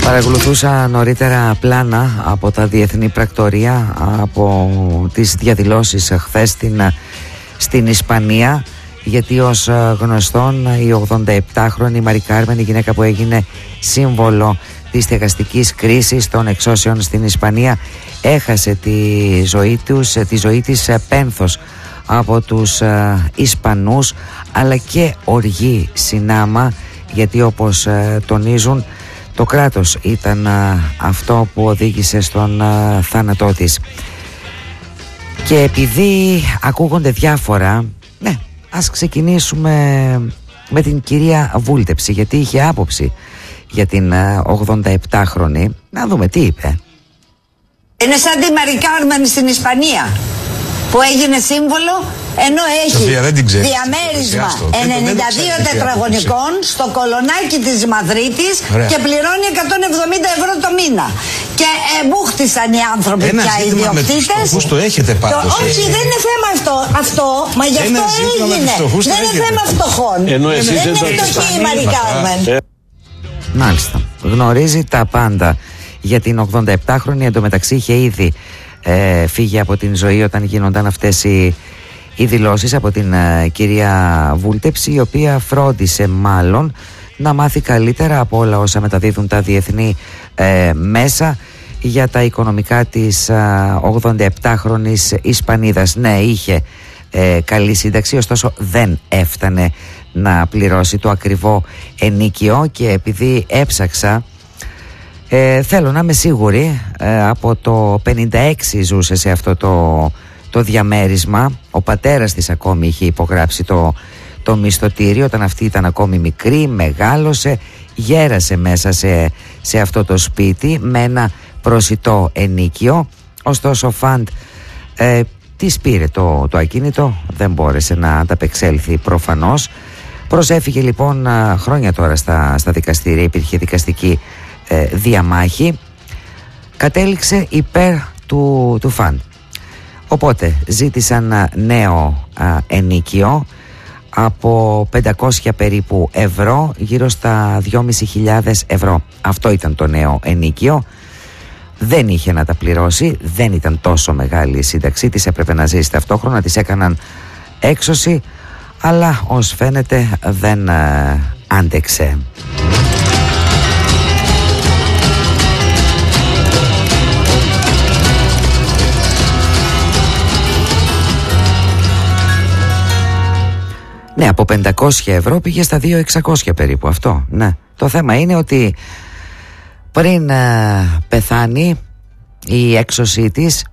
Παρακολουθούσα νωρίτερα πλάνα από τα διεθνή πρακτορία από τις διαδηλώσεις χθες στην Ισπανία, γιατί ως γνωστόν η 87χρονη Μαρι Κάρμεν, η γυναίκα που έγινε σύμβολο της στεγαστικής κρίσης των εξώσεων στην Ισπανία, έχασε τη ζωή της πένθος από τους Ισπανούς, αλλά και οργή συνάμα, γιατί όπως τονίζουν, το κράτος ήταν αυτό που οδήγησε στον θάνατό της. Και επειδή ακούγονται διάφορα, ναι, ας ξεκινήσουμε με την κυρία Βούλτεψη, γιατί είχε άποψη για την 87χρονη. Να δούμε τι είπε. Είναι σαν τη Μαρι Κάρμεν στην Ισπανία, που έγινε σύμβολο, ενώ έχει διαμέρισμα 92 τετραγωνικών στο κολονάκι της Μαδρίτης και πληρώνει 170 ευρώ το μήνα. Και μπούχτισαν οι άνθρωποι πια οι ιδιοκτήτες. Το έχετε πάντως. Όχι, δεν είναι θέμα αυτό, μα γι' αυτό έγινε. Δεν είναι θέμα φτωχών. Δεν είναι φτωχή η Μαρι Κάρμεν. Μάλιστα, γνωρίζει τα πάντα για την 87χρονη. Εντωμεταξύ είχε ήδη φύγει από την ζωή όταν γίνονταν αυτές οι δηλώσεις από την κυρία Βούλτεψη, η οποία φρόντισε μάλλον να μάθει καλύτερα από όλα όσα μεταδίδουν τα διεθνή μέσα για τα οικονομικά της 87χρονης Ισπανίδας. Ναι, είχε καλή σύνταξη, ωστόσο δεν έφτανε να πληρώσει το ακριβό ενίκιο, και επειδή έψαξα, θέλω να είμαι σίγουρη, από το 56 ζούσε σε αυτό το διαμέρισμα. Ο πατέρας της ακόμη είχε υπογράψει το μισθωτήριο όταν αυτή ήταν ακόμη μικρή, μεγάλωσε, γέρασε μέσα σε αυτό το σπίτι με ένα προσιτό ενίκιο. Ωστόσο ο Φαντ της πήρε το ακίνητο, δεν μπόρεσε να ανταπεξέλθει προφανώς. Προσέφυγε λοιπόν χρόνια τώρα στα δικαστήρια, υπήρχε δικαστική διαμάχη, κατέληξε υπέρ του Φαντ. Οπότε ζήτησαν νέο ενίκιο από 500 περίπου ευρώ, γύρω στα 2.500 ευρώ. Αυτό ήταν το νέο ενίκιο. Δεν είχε να τα πληρώσει, δεν ήταν τόσο μεγάλη η σύνταξή της, έπρεπε να ζήσει ταυτόχρονα, της έκαναν έξωση, αλλά ως φαίνεται δεν άντεξε. Ναι, από 500 ευρώ πήγε στα 2.600 περίπου, αυτό, ναι. Το θέμα είναι ότι πριν πεθάνει η έξωσή της,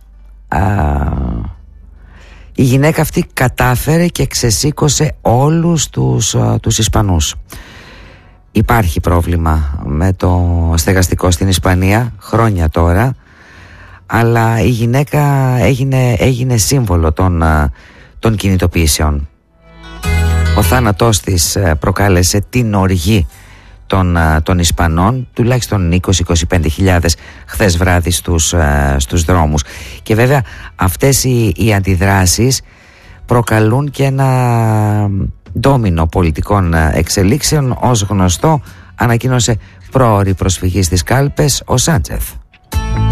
η γυναίκα αυτή κατάφερε και ξεσήκωσε όλους τους Ισπανούς. Υπάρχει πρόβλημα με το στεγαστικό στην Ισπανία χρόνια τώρα, αλλά η γυναίκα έγινε σύμβολο των κινητοποιήσεων. Ο θάνατός της προκάλεσε την οργή των Ισπανών, τουλάχιστον 20-25 χθες βράδυ στους δρόμους. Και βέβαια αυτές οι αντιδράσεις προκαλούν και ένα ντόμινο πολιτικών εξελίξεων. Ως γνωστό, ανακοίνωσε πρόωρη προσφυγή στις κάλπες ο Σάντσεθ.